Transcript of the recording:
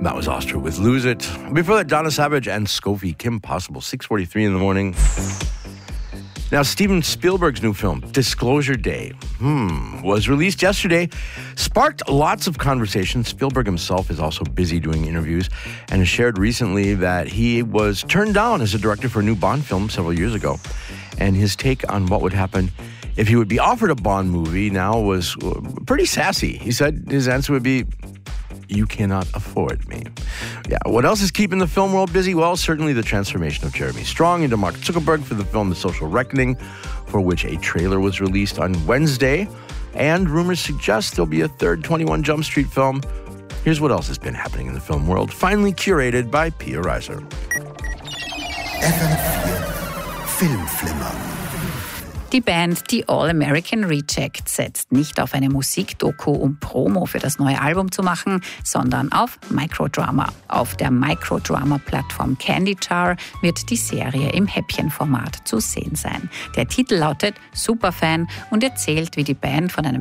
That was Austria with Lose It. Before that, Donna Savage and Scofie, Kim Possible, 6:43 in the morning. Now, Steven Spielberg's new film, Disclosure Day, was released yesterday, sparked lots of conversation. Spielberg himself is also busy doing interviews and has shared recently that he was turned down as a director for a new Bond film several years ago. And his take on what would happen if he would be offered a Bond movie now was pretty sassy. He said his answer would be, "You cannot afford me." Yeah, what else is keeping the film world busy? Well, certainly the transformation of Jeremy Strong into Mark Zuckerberg for the film The Social Reckoning, for which a trailer was released on Wednesday. And rumors suggest there'll be a third 21 Jump Street film. Here's what else has been happening in the film world, finally curated by Pia Reiser. FM4 Filmflimmer. Die Band The All-American Reject setzt nicht auf eine Musikdoku, um Promo für das neue Album zu machen, sondern auf Microdrama. Auf der Microdrama-Plattform Candy Jar wird die Serie im Häppchenformat zu sehen sein. Der Titel lautet Superfan und erzählt, wie die Band von einem